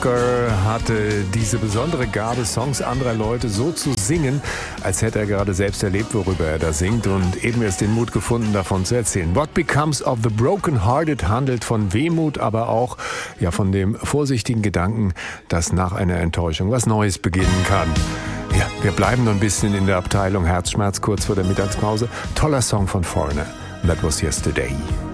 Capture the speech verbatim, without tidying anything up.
Walker hatte diese besondere Gabe, Songs anderer Leute so zu singen, als hätte er gerade selbst erlebt, worüber er da singt und eben erst den Mut gefunden, davon zu erzählen. What Becomes of the Broken Hearted handelt von Wehmut, aber auch ja von dem vorsichtigen Gedanken, dass nach einer Enttäuschung was Neues beginnen kann. Ja, wir bleiben noch ein bisschen in der Abteilung Herzschmerz kurz vor der Mittagspause. Toller Song von Foreigner. That was yesterday.